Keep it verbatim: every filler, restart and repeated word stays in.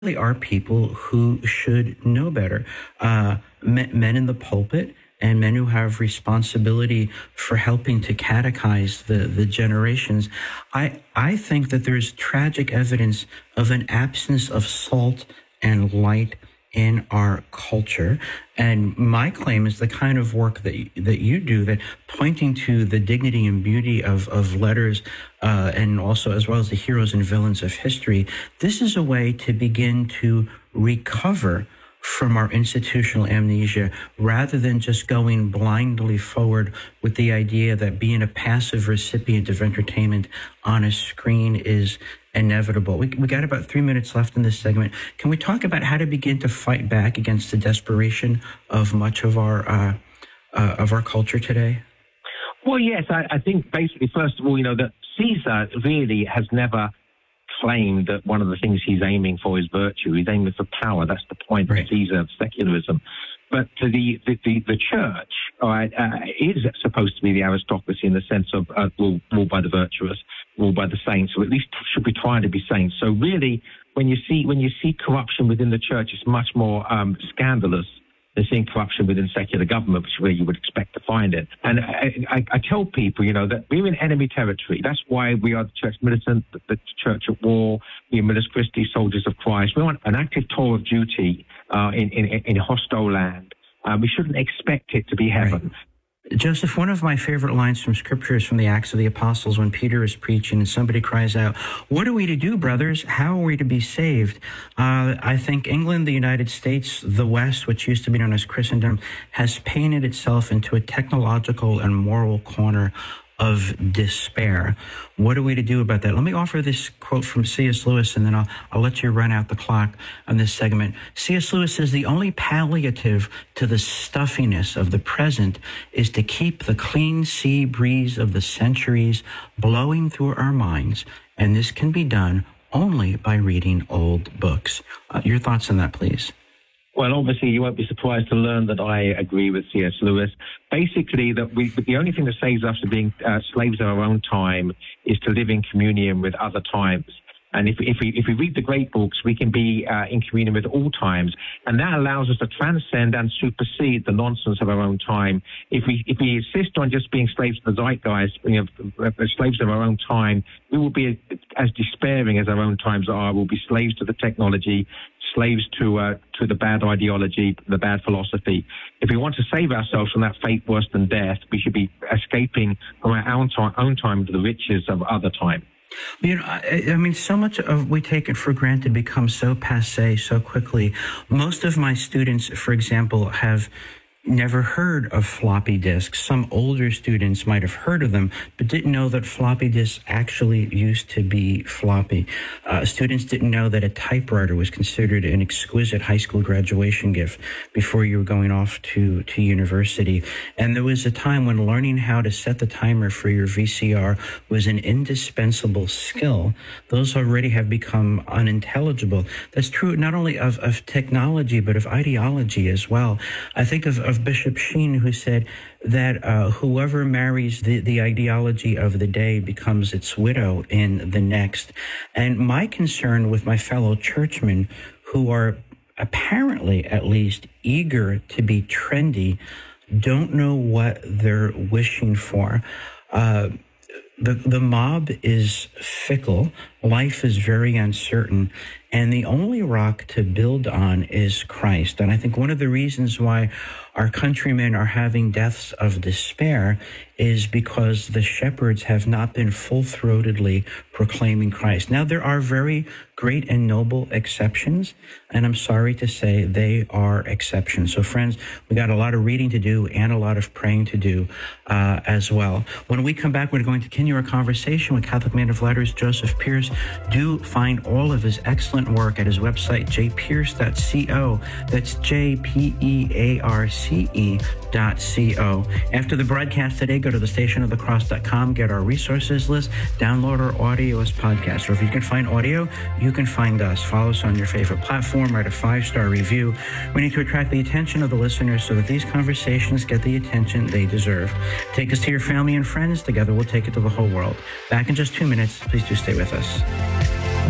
really are people who should know better. Uh, men, men in the pulpit and men who have responsibility for helping to catechize the, the generations. I, I think that there's tragic evidence of an absence of salt and light in our culture. And my claim is the kind of work that, that you do, that pointing to the dignity and beauty of, of letters, uh, and also as well as the heroes and villains of history. This is a way to begin to recover from our institutional amnesia, rather than just going blindly forward with the idea that being a passive recipient of entertainment on a screen is inevitable. We, we got about three minutes left in this segment. Can we talk about how to begin to fight back against the desperation of much of our uh, uh, of our culture today? Well, yes, I, I think basically, first of all, you know, that Caesar really has never claimed that one of the things he's aiming for is virtue. He's aiming for power. That's the point right. of Caesar, of secularism. But to the, the, the, the church all right, uh, is supposed to be the aristocracy in the sense of uh, ruled, ruled by the virtuous, ruled by the saints, or at least should be trying to be saints. So really, when you see when you see corruption within the church, it's much more um, scandalous than seeing corruption within secular government, which is where you would expect to find it. And I, I, I tell people, you know, that we're in enemy territory. That's why we are the church militant, the, the church at war. We are Millis Christi, soldiers of Christ. We want an active tour of duty uh, in, in, in hostile land. Uh, we shouldn't expect it to be heaven. Right. Joseph, one of my favorite lines from Scripture is from the Acts of the Apostles when Peter is preaching and somebody cries out, "What are we to do, brothers? How are we to be saved?" Uh, I think England, the United States, the West, which used to be known as Christendom, has painted itself into a technological and moral corner of despair. What are we to do about that? Let me offer this quote from C S Lewis, and then I'll, I'll let you run out the clock on this segment. C S Lewis says, "The only palliative to the stuffiness of the present is to keep the clean sea breeze of the centuries blowing through our minds, and this can be done only by reading old books." Uh, your thoughts on that, please? Well, obviously, you won't be surprised to learn that I agree with C S Lewis. Basically, that we, the only thing that saves us from being uh, slaves of our own time is to live in communion with other times. And if, if we if we read the great books, we can be uh, in communion with all times, and that allows us to transcend and supersede the nonsense of our own time. If we if we insist on just being slaves to the zeitgeist, you know, slaves of our own time, we will be as despairing as our own times are. We'll be slaves to the technology, slaves to uh, to the bad ideology, the bad philosophy. If we want to save ourselves from that fate worse than death, we should be escaping from our own time, own time to the riches of other time. You know, I, I mean, so much of we take it for granted becomes so passé so quickly. Most of my students, for example, have never heard of floppy disks. Some older students might have heard of them, but didn't know that floppy disks actually used to be floppy. Uh, students didn't know that a typewriter was considered an exquisite high school graduation gift before you were going off to, to university. And there was a time when learning how to set the timer for your V C R was an indispensable skill. Those already have become unintelligible. That's true not only of, of technology, but of ideology as well. I think of, of Bishop Sheen, who said that uh, whoever marries the, the ideology of the day becomes its widow in the next. And my concern with my fellow churchmen, who are apparently at least eager to be trendy, don't know what they're wishing for. Uh, the, the mob is fickle. Life is very uncertain. And the only rock to build on is Christ. And I think one of the reasons why our countrymen are having deaths of despair is because the shepherds have not been full-throatedly proclaiming Christ. Now, there are very great and noble exceptions, and I'm sorry to say they are exceptions. So, friends, we got a lot of reading to do and a lot of praying to do uh, as well. When we come back, we're going to continue our conversation with Catholic man of letters Joseph Pearce. Do find all of his excellent work at his website, j pearce dot co. That's J P E A R C E dot C O. After the broadcast today, go to the station of the cross dot com, get our resources list, download our audio as podcast. Or if you can find audio, you can find us. Follow us on your favorite platform, write a five-star review. We need to attract the attention of the listeners so that these conversations get the attention they deserve. Take us to your family and friends. Together, we'll take it to the whole world. Back in just two minutes. Please do stay with us.